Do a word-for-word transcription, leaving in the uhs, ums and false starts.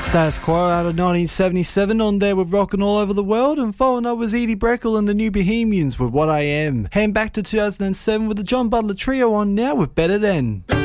Status Quo out of nineteen seventy-seven, on there with Rockin' All Over the World, and following up was Edie Breckle and the New Bohemians with What I Am. Hand back to two thousand seven with the John Butler Trio on now with Better Than.